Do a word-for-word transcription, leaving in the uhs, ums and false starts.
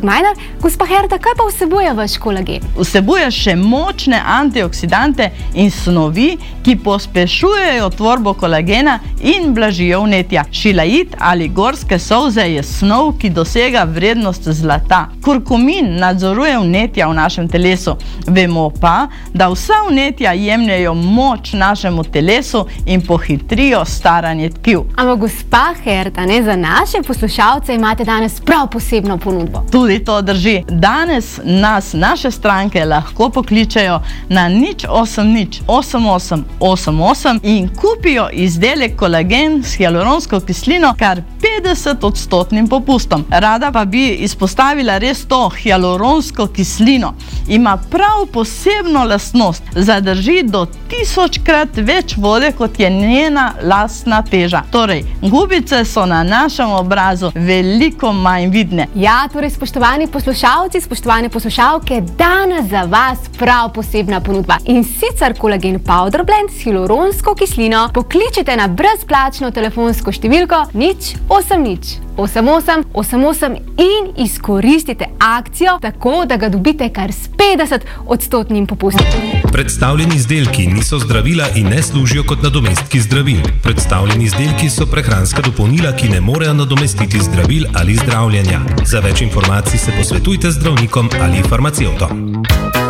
Majner, gospa Herta, kaj pa vsebuje vaš kolagen? Vsebuje še močne antioksidante in snovi, ki pospešujejo tvorbo kolagena in blažijo vnetja. Šilajit ali gorske solze je snov, ki dosega vrednost zlata. Kurkumin nadzoruje vnetja v našem telesu. Vemo pa, da vsa vnetja jemljajo moč našemu telesu in pohitrijo staranje tkiv. Ampak gospa Herta, ne, za naše poslušalce imate danes prav posebno ponudbo. Tudi to drži. Danes nas naše stranke lahko pokličejo na nič osem nič osem osem osem osem in kupijo izdelek kolagen s hialuronsko kislino kar petdeset odstotnim popustom. Rada pa bi izpostavila res to hialuronsko kislino. Ima prav posebno lastnost, zadrži do tisočkrat več vode, kot je njena lastna teža. Torej, gubice so na našem obrazu veliko manj vidne. Ja, torej, spoštovani poslušalci, spoštovane poslušalke, danes za vas prav posebna ponudba. In sicer kolagen powder blend s hialuronsko kislino pokličite na brezplačno telefonsko številko nič osem nič osem osem osem osem in izkoristite akcijo tako, da ga dobite kar s petdeset odstotnim popustom. Predstavljeni izdelki niso zdravila in ne služijo kot nadomestki zdravil. Predstavljeni izdelki so prehranska dopolnila, ki ne morejo nadomestiti zdravil ali zdravljenja. Za več informacij se posvetujte z zdravnikom ali farmacevtom.